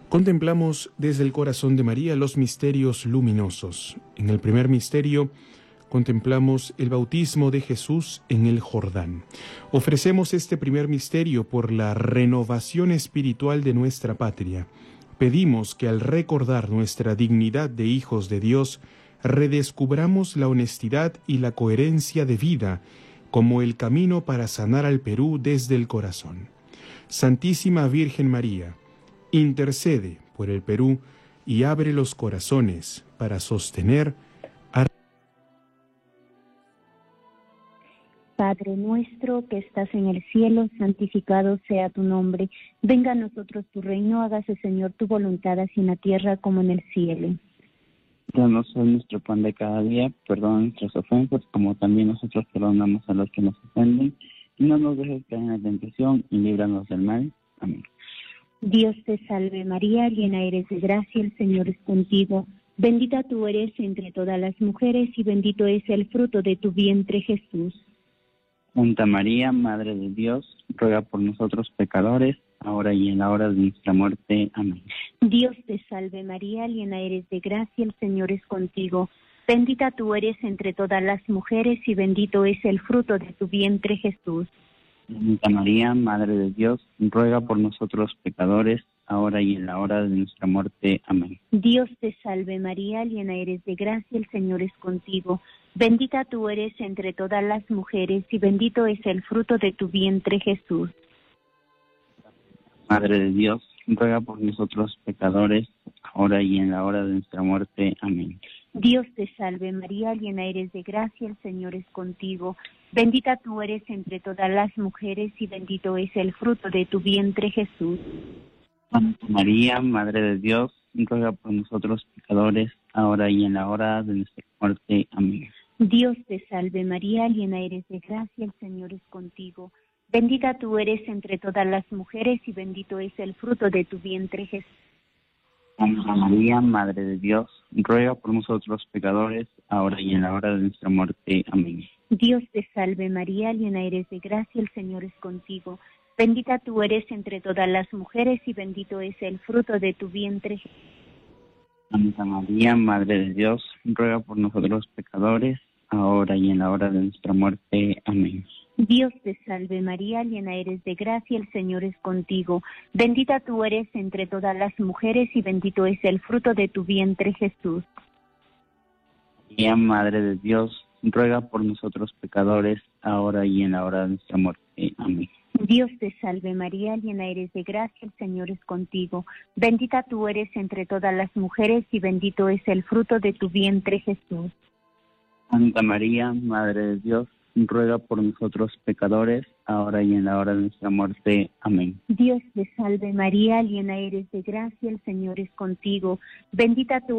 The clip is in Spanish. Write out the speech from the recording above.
Contemplamos desde el corazón de María los misterios luminosos. En el primer misterio contemplamos el bautismo de Jesús en el Jordán. Ofrecemos este primer misterio por la renovación espiritual de nuestra patria. Pedimos que al recordar nuestra dignidad de hijos de Dios, redescubramos la honestidad y la coherencia de vida como el camino para sanar al Perú desde el corazón. Santísima Virgen María, intercede por el Perú y abre los corazones para sostener a... Padre nuestro que estás en el cielo, santificado sea tu nombre. Venga a nosotros tu reino, hágase Señor tu voluntad, así en la tierra como en el cielo. Danos hoy nuestro pan de cada día, perdona nuestras ofensas, como también nosotros perdonamos a los que nos ofenden. Y no nos dejes caer en la tentación y líbranos del mal. Amén. Dios te salve María, llena eres de gracia, el Señor es contigo. Bendita tú eres entre todas las mujeres y bendito es el fruto de tu vientre Jesús. Santa María, Madre de Dios, ruega por nosotros pecadores, ahora y en la hora de nuestra muerte. Amén. Dios te salve María, llena eres de gracia, el Señor es contigo. Bendita tú eres entre todas las mujeres y bendito es el fruto de tu vientre Jesús. Santa María, Madre de Dios, ruega por nosotros pecadores, ahora y en la hora de nuestra muerte. Amén. Dios te salve María, llena eres de gracia, el Señor es contigo. Bendita tú eres entre todas las mujeres y bendito es el fruto de tu vientre Jesús. Madre de Dios, ruega por nosotros pecadores, ahora y en la hora de nuestra muerte. Amén. Dios te salve María, llena eres de gracia, el Señor es contigo. Bendita tú eres entre todas las mujeres y bendito es el fruto de tu vientre Jesús. Santa María, Madre de Dios, ruega por nosotros pecadores, ahora y en la hora de nuestra muerte. Amén. Dios te salve María, llena eres de gracia, el Señor es contigo. Bendita tú eres entre todas las mujeres y bendito es el fruto de tu vientre Jesús. Santa María, Madre de Dios, ruega por nosotros pecadores, ahora y en la hora de nuestra muerte. Amén. Dios te salve María, llena eres de gracia, el Señor es contigo. Bendita tú eres entre todas las mujeres y bendito es el fruto de tu vientre Jesús. Santa María, Madre de Dios, ruega por nosotros pecadores, ahora y en la hora de nuestra muerte. Amén. Dios te salve María, llena eres de gracia, el Señor es contigo. Bendita tú eres entre todas las mujeres y bendito es el fruto de tu vientre Jesús. María, Madre de Dios, ruega por nosotros pecadores, ahora y en la hora de nuestra muerte. Amén. Dios te salve María, llena eres de gracia, el Señor es contigo. Bendita tú eres entre todas las mujeres y bendito es el fruto de tu vientre Jesús. Santa María, Madre de Dios, ruega por nosotros pecadores, ahora y en la hora de nuestra muerte. Amén. Dios te salve María, llena eres de gracia, el Señor es contigo. Bendita tú